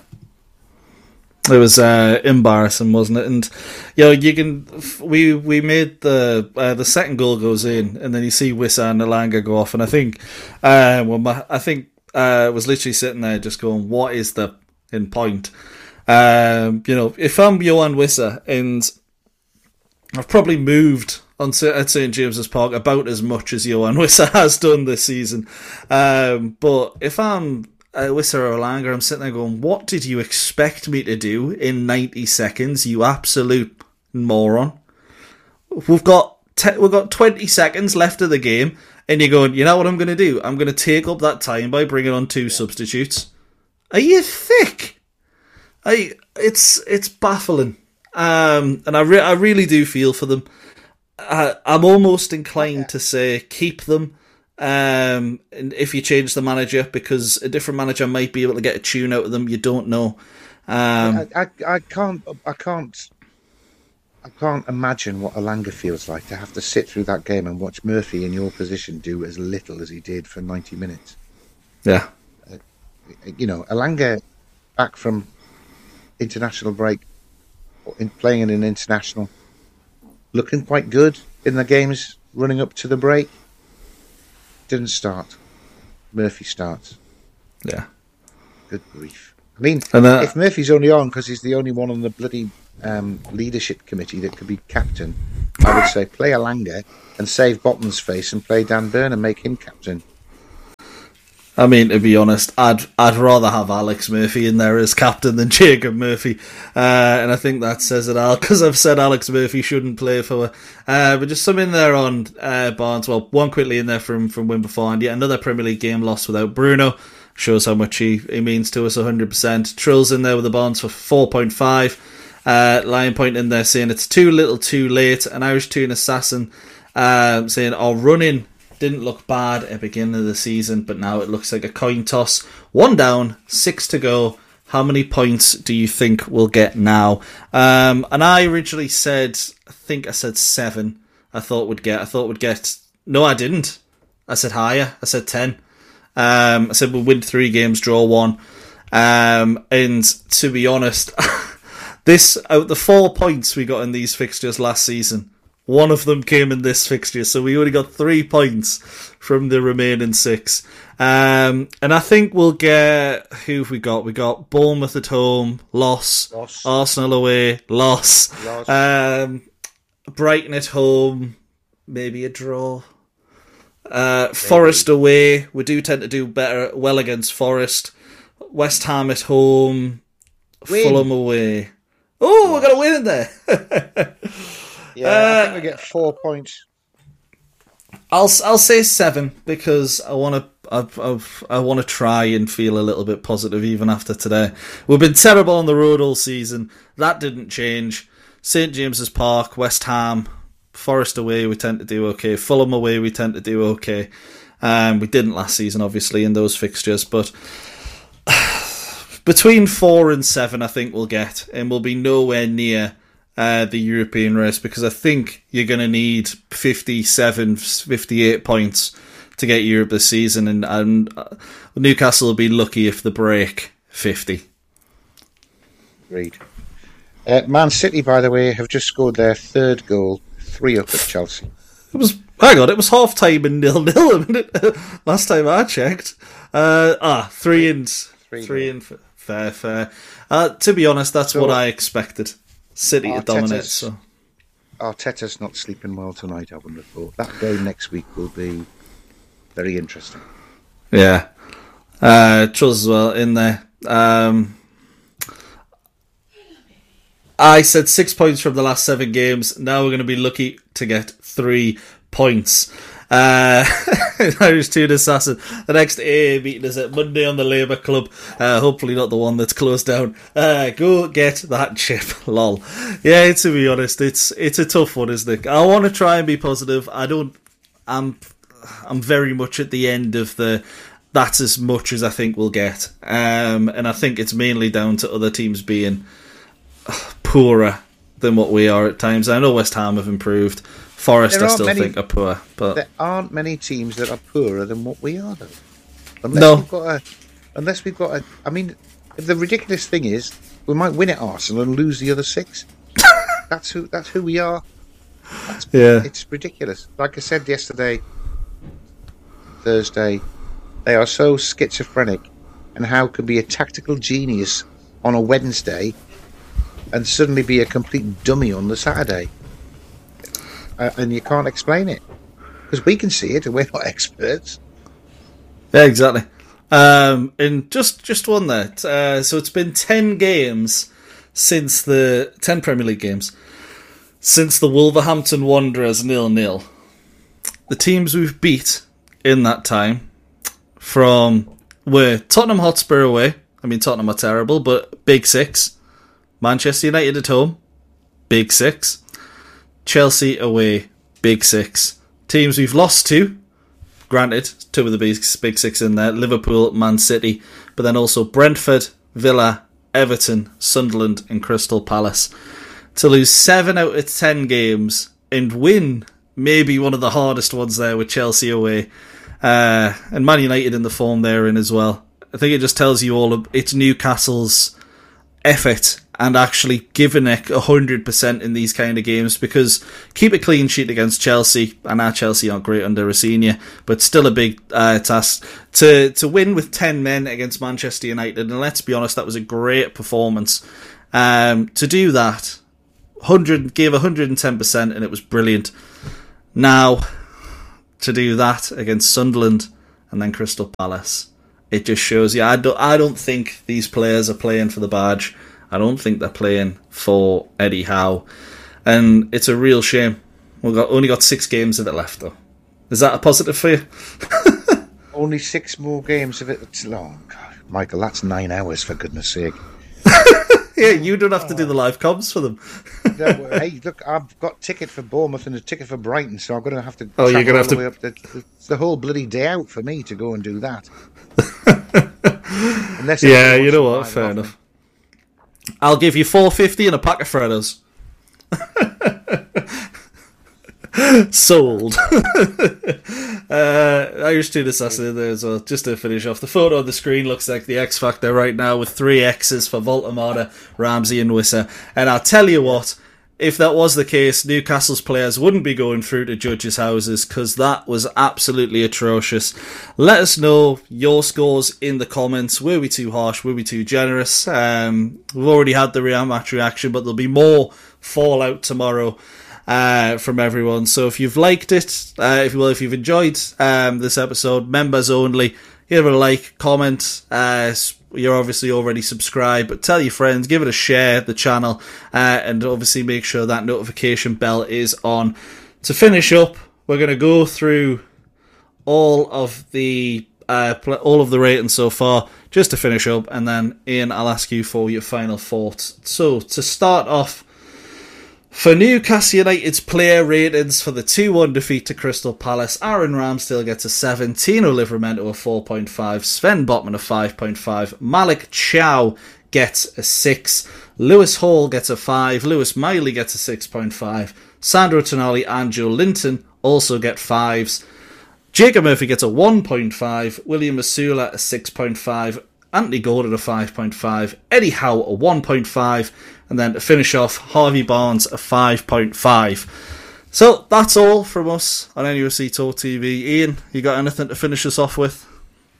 It was uh, embarrassing, wasn't it? And you know, you can we we made the uh, the second goal goes in, and then you see Wissa and Alanga go off, and I think uh, well, my, I think uh, I was literally sitting there just going, "What is the in point?" Um, you know, if I'm Johan Wissa, and I've probably moved on at Saint James's Park about as much as Johan Wissa has done this season. Um, but if I'm uh, Wissa or Alanga, I'm sitting there going, what did you expect me to do in ninety seconds, you absolute moron? We've got te- we've got twenty seconds left of the game, and you're going, you know what I'm going to do? I'm going to take up that time by bringing on two substitutes. Are you thick? I it's it's baffling. Um, and I, re- I really do feel for them. I, I'm almost inclined okay. to say keep them um, if you change the manager, because a different manager might be able to get a tune out of them. You don't know. Um,
I, I, I can't. I can't. I can't imagine what Alanga feels like to have to sit through that game and watch Murphy in your position do as little as he did for ninety minutes.
Yeah.
Uh, you know, Alanga back from international break, in playing in an international, looking quite good in the games running up to the break. Didn't start. Murphy starts.
Yeah.
Good grief. I mean, uh, if Murphy's only on because he's the only one on the bloody um, leadership committee that could be captain, I would say play Elanga and save Bottom's face and play Dan Burn and make him captain.
I mean, to be honest, I'd I'd rather have Alex Murphy in there as captain than Jacob Murphy, uh, and I think that says it all, because I've said Alex Murphy shouldn't play for uh, but just some in there on uh, Barnes. Well, one quickly in there from, from Win beforehand. Yet another Premier League game lost without Bruno. Shows how much he, he means to us, one hundred percent. Trill's in there with the Barnes for four point five. Uh, Lion Point in there saying it's too little too late. An Irish Toon Assassin uh, saying our running didn't look bad at the beginning of the season, but now it looks like a coin toss. One down, six to go. How many points do you think we'll get now? Um, and I originally said, I think I said seven. I thought we'd get. I thought we'd get. No, I didn't. I said higher. I said ten. Um, I said we'll win three games, draw one. Um, and to be honest, this out the four points we got in these fixtures last season, one of them came in this fixture, so we only got three points from the remaining six. Um, and I think we'll get... Who have we got? We got Bournemouth at home, loss.
loss.
Arsenal away, loss.
loss.
Um, Brighton at home, maybe a draw. Uh, Forest away, we do tend to do better, well against Forest. West Ham at home,
win.
Fulham away. Oh, we're going to win in there.
Yeah, uh, I think we get four points.
I'll I'll say seven because I want to I, I, I want to try and feel a little bit positive even after today. We've been terrible on the road all season. That didn't change. Saint James's Park, West Ham, Forest away, we tend to do okay. Fulham away, we tend to do okay. Um, we didn't last season, obviously, in those fixtures, but between four and seven, I think we'll get, and we'll be nowhere near Uh, the European race, because I think you're going to need fifty-seven, fifty-eight points to get Europe this season, and, and uh, Newcastle will be lucky if they break fifty.
Agreed. Uh, Man City, by the way, have just scored their third goal, three up at Chelsea.
It was, hang on, it was half time and nil nil a minute. Last time I checked. Uh, ah, three and three, three and fair, fair. Uh, to be honest, that's so, what I expected. City to dominate. So
Arteta's not sleeping well tonight, I wouldn't have thought. That game next week will be very interesting.
Yeah. Uh, Truz as well in there. Um, I said six points from the last seven games. Now we're going to be lucky to get three points. Uh, Irish Toon Assassin. The next A A meeting is at Monday on the Labour Club. Uh, hopefully not the one that's closed down. Uh, go get that chip. Lol. Yeah, to be honest, it's it's a tough one, isn't it? I want to try and be positive. I don't. I'm I'm very much at the end of the. That's as much as I think we'll get, um, and I think it's mainly down to other teams being poorer than what we are at times. I know West Ham have improved. Forest, I still many, think, are poor. But
there aren't many teams that are poorer than what we are, though. Unless
no.
We've got a, unless we've got a... I mean, the ridiculous thing is, we might win at Arsenal and lose the other six. That's who That's who we are. That's,
yeah.
It's ridiculous. Like I said yesterday, Thursday, they are so schizophrenic, and how can be a tactical genius on a Wednesday and suddenly be a complete dummy on the Saturday? Uh, and you can't explain it because we can see it and we're not experts.
Yeah, exactly. Um, and just just one there. Uh, so it's been ten games since the ten Premier League games since the Wolverhampton Wanderers nil nil. The teams we've beat in that time from were Tottenham Hotspur away. I mean, Tottenham are terrible, but big six. Manchester United at home, big six. Chelsea away, big six. Teams we've lost to, granted, two of the big, big six in there, Liverpool, Man City, but then also Brentford, Villa, Everton, Sunderland and Crystal Palace. To lose seven out of ten games and win maybe one of the hardest ones there with Chelsea away, uh, and Man United in the form they're in as well. I think it just tells you all of, it's Newcastle's effort and actually giving it one hundred percent in these kind of games, because keep a clean sheet against Chelsea, and our Chelsea aren't great under Rossini, but still a big uh, task. To to win with ten men against Manchester United, and let's be honest, that was a great performance. Um, to do that, one hundred gave one hundred ten percent, and it was brilliant. Now, to do that against Sunderland and then Crystal Palace, it just shows you, I don't, I don't think these players are playing for the badge. I don't think they're playing for Eddie Howe. And it's a real shame. We've got, only got six games of it left, though. Is that a positive for you?
Only six more games of it. Oh, God. Michael, that's nine hours, for goodness sake.
Yeah, you don't have to do the live comms for them.
No, hey, look, I've got ticket for Bournemouth and a ticket for Brighton, so I'm going to have to.
Oh, you're going to have to.
Way up the, it's the whole bloody day out for me to go and do that.
Yeah, you know what? Fair enough. Me. I'll give you four fifty and a pack of Freddos. Sold. uh, Irish Tuna Assassin there as well. Just to finish off, the photo on the screen looks like the X Factor right now, with three X's for Voltamada, Ramsey and Wissa. And I'll tell you what, if that was the case, Newcastle's players wouldn't be going through to judges' houses, because that was absolutely atrocious. Let us know your scores in the comments. Were we too harsh? Were we too generous? Um, we've already had the Real match reaction, but there'll be more fallout tomorrow uh, from everyone. So if you've liked it, uh, if you will, if you've enjoyed um, this episode, members only, give it a like, comment. Uh, you're obviously already subscribed, but tell your friends, give it a share, the channel, uh, and obviously make sure that notification bell is on. To finish up, we're going to go through all of the uh, all of the ratings so far, just to finish up, and then Ian, I'll ask you for your final thoughts. So to start off, for Newcastle United's player ratings for the two one defeat to Crystal Palace, Aaron Ramsdale gets a seven, Tino Livramento a four point five, Sven Botman a five point five, Malik Chow gets a six, Lewis Hall gets a five, Lewis Miley gets a six point five, Sandro Tonali and Joe Linton also get fives, Jacob Murphy gets a one point five, William Masula a six point five, Anthony Gordon a five point five, Eddie Howe a one point five, and then to finish off, Harvey Barnes a five point five. So that's all from us on N U F C Talk T V. Ian, you got anything to finish us off with?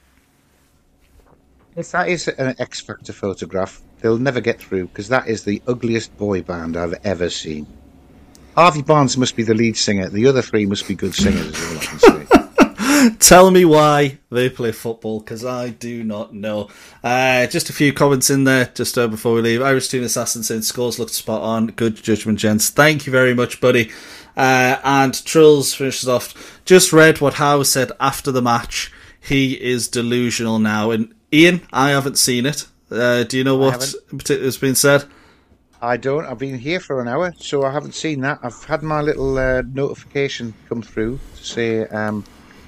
If that is an X Factor photograph, they'll never get through, because that is the ugliest boy band I've ever seen. Harvey Barnes must be the lead singer. The other three must be good singers, is all I can say.
Tell me why they play football, because I do not know. Uh, just a few comments in there just uh, before we leave. Irish Tune Assassin said scores looked spot on. Good judgment, gents. Thank you very much, buddy. Uh, and Trulls finishes off. Just read what Howe said after the match. He is delusional now. And Ian, I haven't seen it. Uh, do you know what in particular has been said?
I don't. I've been here for an hour, so I haven't seen that. I've had my little uh, notification come through to say um,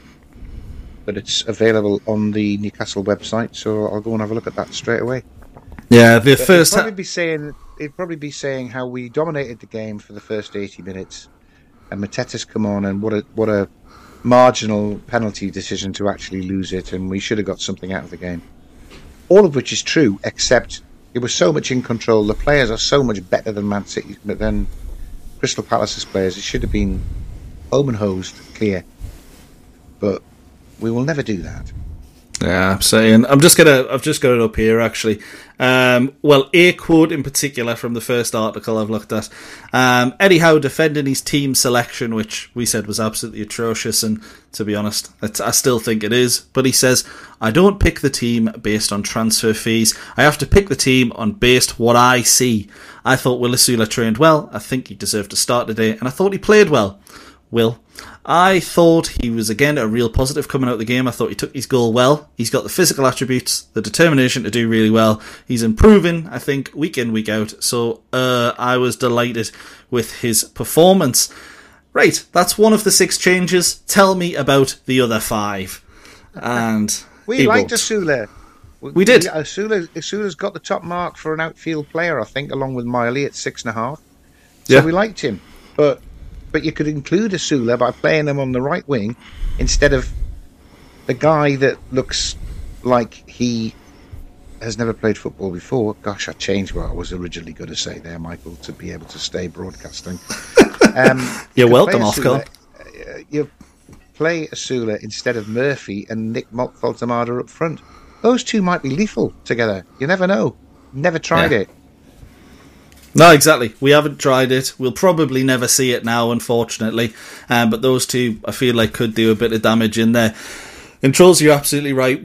that it's available on the Newcastle website, so I'll go and have a look at that straight away.
Yeah, the but first.
It'd probably be saying it'd probably be saying how we dominated the game for the first eighty minutes, and Mateta's come on, and what a what a marginal penalty decision to actually lose it, and we should have got something out of the game. All of which is true, except it was so much in control. The players are so much better than Man City, but then Crystal Palace's players, it should have been home and hosed, clear. But we will never do that.
Yeah, I'm saying I'm just gonna I've just got it up here actually. Um, well, a quote in particular from the first article I've looked at. Um, Eddie Howe defending his team selection, which we said was absolutely atrocious, and to be honest, I still think it is. But he says, "I don't pick the team based on transfer fees. I have to pick the team on based what I see. I thought Will Asula trained well. I think he deserved to start today, and I thought he played well. Will." I thought he was, again, a real positive coming out of the game. I thought he took his goal well. He's got the physical attributes, the determination to do really well. He's improving, I think, week in, week out. So uh, I was delighted with his performance. Right, that's one of the six changes. Tell me about the other five. And
we liked Asula.
We, we did.
Asula, Asula's got the top mark for an outfield player, I think, along with Miley at six and a half. So yeah. We liked him. But... But you could include Asula by playing him on the right wing instead of the guy that looks like he has never played football before. Gosh, I changed what I was originally going to say there, Michael, to be able to stay broadcasting. Um,
You're you welcome, Oscar.
Uh, you play Asula instead of Murphy and Nick Faltamada up front. Those two might be lethal together. You never know. Never tried yeah. it.
No, exactly. We haven't tried it. We'll probably never see it now, unfortunately. Um, but those two, I feel like, could do a bit of damage in there. And Trolls, you're absolutely right.